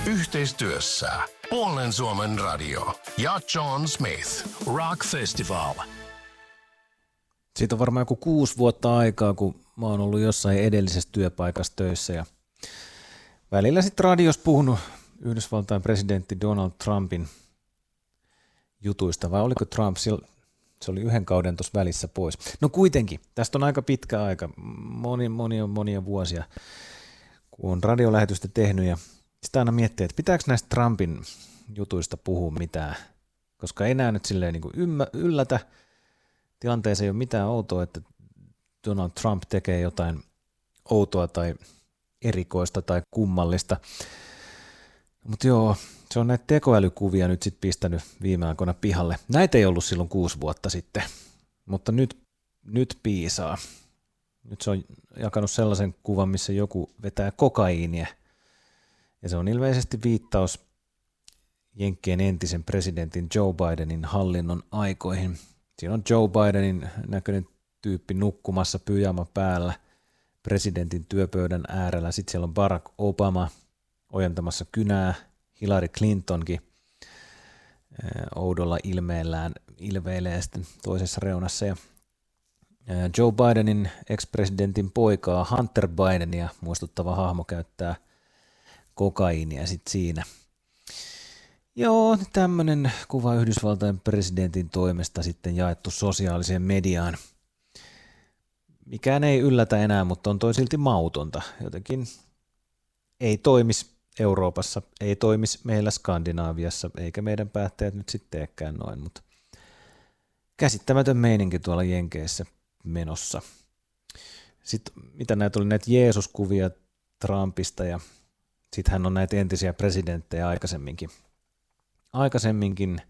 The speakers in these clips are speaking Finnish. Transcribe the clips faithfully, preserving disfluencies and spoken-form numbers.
Yhteistyössä Puolen Suomen radio ja John Smith Rock Festival. Siitä on varmaan joku kuusi vuotta aikaa, kun mä oon ollut jossain edellisessä työpaikassa töissä ja välillä sitten radiossa puhunut Yhdysvaltain presidentti Donald Trumpin jutuista, vai oliko Trump, se oli yhden kauden tuossa välissä pois. No kuitenkin, tästä on aika pitkä aika, monia, monia, monia vuosia, kun on radiolähetystä tehnyt ja sitä aina miettii, että pitääkö näistä Trumpin jutuista puhua mitään, koska ei enää nyt silleen niin kuin yllätä, tilanteeseen ei ole mitään outoa, että Donald Trump tekee jotain outoa tai erikoista tai kummallista. Mutta joo, se on näitä tekoälykuvia nyt sitten pistänyt viime aikoina pihalle. Näitä ei ollut silloin kuusi vuotta sitten, mutta nyt, nyt piisaa. Nyt se on jakanut sellaisen kuvan, missä joku vetää kokaiinia. Ja se on ilmeisesti viittaus Jenkkien entisen presidentin Joe Bidenin hallinnon aikoihin. Siinä on Joe Bidenin näköinen tyyppi nukkumassa pyjama päällä presidentin työpöydän äärellä. Sitten siellä on Barack Obama ojentamassa kynää, Hillary Clintonkin oudolla ilmeellään ilveilee sitten toisessa reunassa. Ja Joe Bidenin ex-presidentin poikaa Hunter Bidenia muistuttava hahmo käyttää kokaiinia sitten siinä. Joo, tämmöinen kuva Yhdysvaltain presidentin toimesta sitten jaettu sosiaaliseen mediaan. Mikään ei yllätä enää, mutta on toi silti mautonta. Jotenkin ei toimisi Euroopassa, ei toimisi meillä Skandinaaviassa, eikä meidän päättäjät nyt sitten teekään noin, mutta käsittämätön meininki tuolla Jenkeissä menossa. Sitten mitä näitä oli näitä Jeesus-kuvia Trumpista ja sitten hän on näitä entisiä presidenttejä aikaisemminkin. Aikaisemminkin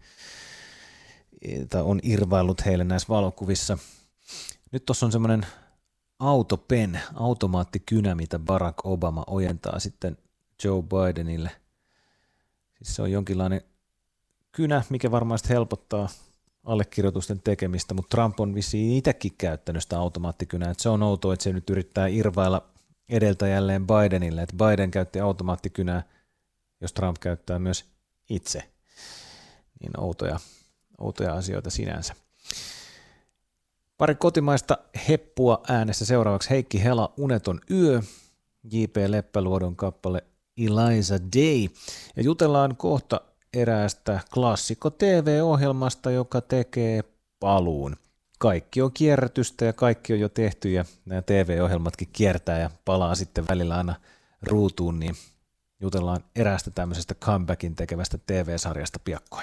on irvaillut heille näissä valokuvissa. Nyt tuossa on semmoinen autopen, automaattikynä, mitä Barack Obama ojentaa sitten Joe Bidenille. Siis se on jonkinlainen kynä, mikä varmaan helpottaa allekirjoitusten tekemistä, mutta Trump on vissiin itsekin käyttänyt sitä automaattikynää. Että se on outoa, että se nyt yrittää irvailla edeltäjälleen Bidenille, että Biden käytti automaattikynää, jos Trump käyttää myös itse. Niin outoja, outoja asioita sinänsä. Pari kotimaista heppua äänessä seuraavaksi Heikki Hela, Uneton yö, J P Leppäluodon kappale Eliza Day. Ja jutellaan kohta eräästä klassikko T V-ohjelmasta, joka tekee paluun. Kaikki on kierrätystä ja kaikki on jo tehty ja nämä T V-ohjelmatkin kiertää ja palaa sitten välillä aina ruutuun, niin jutellaan eräästä tämmöisestä comebackin tekevästä T V-sarjasta piakkoin.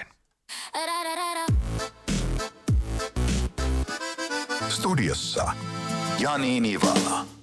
Studiossa Jani Nivala.